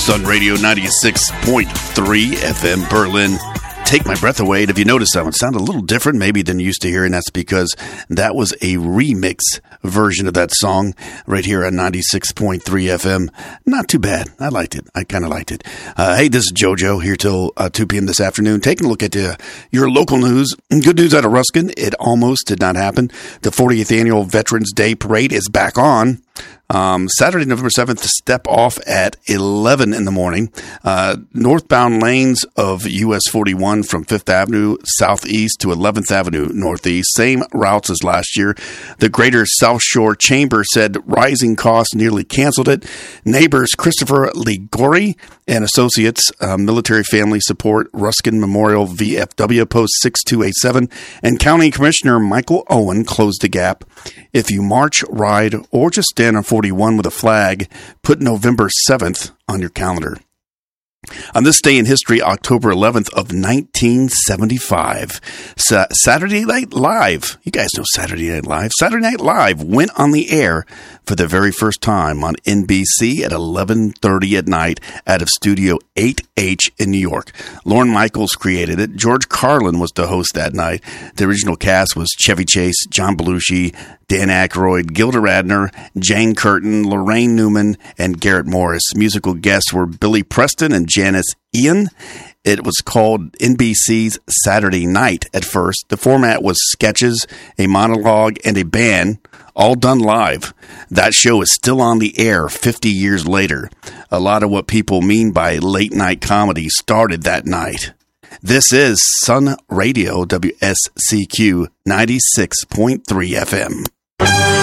Sun Radio 96.3 FM Berlin. Take My Breath Away. And if you notice, that one sounded a little different maybe than you used to hear, and that's because that was a remix version of that song right here on 96.3 FM. Not too bad. I liked it. I kind of liked it. Hey, this is JoJo here till 2 p.m. this afternoon. Taking a look at your local news. Good news out of Ruskin. It almost did not happen. The 40th Annual Veterans Day Parade is back on. Saturday, November 7th, step off at 11 in the morning. Northbound lanes of US 41 from 5th Avenue southeast to 11th Avenue northeast. Same routes as last year. The Greater South Shore Chamber said rising costs nearly canceled it. Neighbors Christopher Ligori and Associates, Military Family Support, Ruskin Memorial VFW Post 6287, and County Commissioner Michael Owen closed the gap. If you march, ride, or just stand on 41 with a flag, put November 7th on your calendar. On this day in history, October 11th of 1975, Saturday Night Live. You guys know Saturday Night Live. Saturday Night Live went on the air for the very first time on NBC at 11:30 at night out of Studio 8H in New York. Lorne Michaels created it. George Carlin was the host that night. The original cast was Chevy Chase, John Belushi, Dan Aykroyd, Gilda Radner, Jane Curtin, Lorraine Newman, and Garrett Morris. Musical guests were Billy Preston and Janice Ian. It was called NBC's Saturday Night at first. The format was sketches, a monologue, and a band, all done live. That show is still on the air 50 years later. A lot of what people mean by late night comedy started that night. This is Sun Radio, WSCQ 96.3 FM.